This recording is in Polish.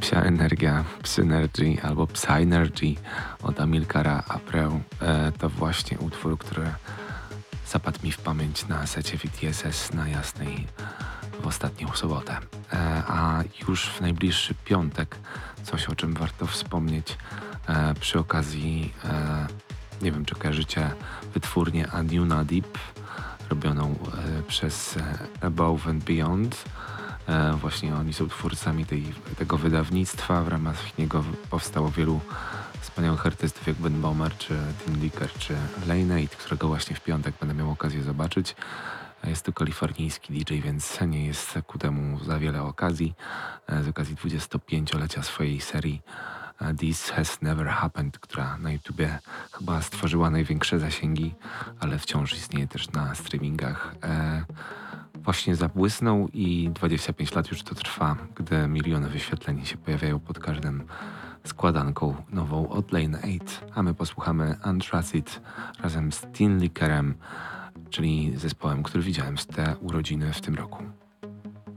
Psia Energia, Psynergy albo Psynergy od Amilcara Apreu to właśnie utwór, który zapadł mi w pamięć na secie VTSS na Jasnej w ostatnią sobotę. A już w najbliższy piątek coś, o czym warto wspomnieć przy okazji, nie wiem, czy kojarzycie wytwórnię Anjuna Deep robioną przez Above and Beyond. Właśnie oni są twórcami tego wydawnictwa. W ramach niego powstało wielu wspaniałych artystów jak Ben Bomer, czy Tim Licker, czy Laneate, którego właśnie w piątek będę miał okazję zobaczyć. Jest to kalifornijski DJ, więc nie jest ku temu za wiele okazji. Z okazji 25-lecia swojej serii This Has Never Happened, która na YouTubie chyba stworzyła największe zasięgi, ale wciąż istnieje też na streamingach. Właśnie zabłysnął i 25 lat już to trwa, gdy miliony wyświetleń się pojawiają pod każdym składanką nową od Laneate, a my posłuchamy Untracid razem z Tim Lickerem, czyli zespołem, który widziałem z te urodziny w tym roku.